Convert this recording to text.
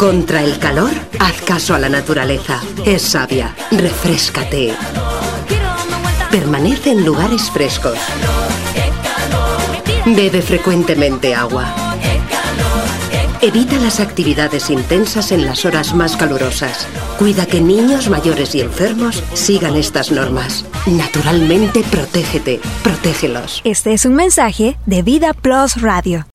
Contra el calor, haz caso a la naturaleza. Es sabia. Refréscate. Permanece en lugares frescos. Bebe frecuentemente agua. Evita las actividades intensas en las horas más calurosas. Cuida que niños, mayores y enfermos sigan estas normas. Naturalmente, protégete. Protégelos. Este es un mensaje de Vida Plus Radio.